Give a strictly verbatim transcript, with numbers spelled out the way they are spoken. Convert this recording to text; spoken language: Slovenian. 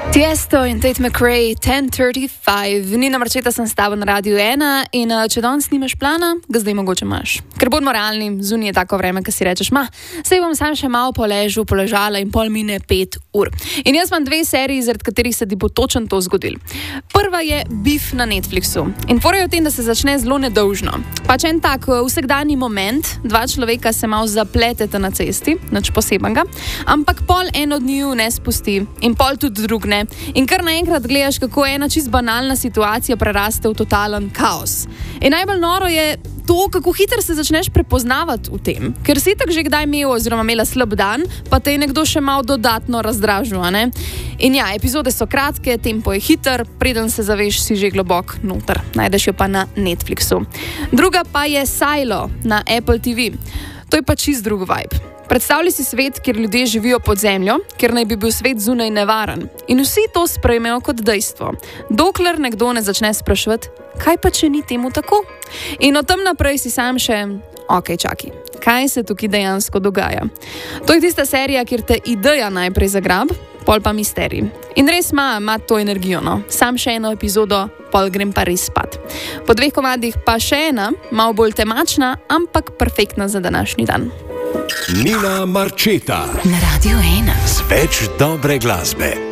Tiesto in Tate McRae, ten thirty-five. Nina Marčeta sem s tabo na Radiu ena in če danes nimaš plana, ga zdaj mogoče imaš. Ker bodimo realni, zunaj je tako vreme, ki si rečeš, ma, sej bom sam še malo poležal, poležala in pol mine pet ur. In jaz imam dve seriji, zaradi katerih se ti bo točno to zgodil. Prva je Beef na Netflixu. In fora je v tem, da se začne zelo nedolžno. Pač en tak vsakdanji moment, dva človeka se malo zapleteta na cesti, nič posebenega, ampak pol en od njiju ne spusti in pol tudi drug ne. In kar naenkrat gledaš, kako ena čist banalna situacija preraste v totalen kaos. In najbolj noro je to, kako hitro se začneš prepoznavati v tem. Ker si tak že kdaj imel oziroma imela slab dan, pa te je nekdo še malo dodatno razdražil, a ne? In ja, epizode so kratke, tempo je hiter, preden se zaveš, si že globok noter. Najdeš jo pa na Netflixu. Druga pa je Silo na Apple T V. To je pa čist drug vibe. Predstavljaj si svet, kjer ljudje živijo pod zemljo, kjer naj bi bil svet zunaj nevaren. In vsi to sprejmejo kot dejstvo. Dokler nekdo ne začne spraševati, kaj pa če ni temu tako? In od tam naprej si sam še, ok, čaki, kaj se tukaj dejansko dogaja? To je tista serija, kjer te ideja najprej zagrab, pol pa misterij. In res ima, ima to energijo, no. Sam še eno epizodo, pol grem pa res spat. Po dveh komadih pa še ena, malo bolj temačna, ampak perfektna za današnji dan. Nina Marčeta na Radiu ena. Z več dobre glasbe.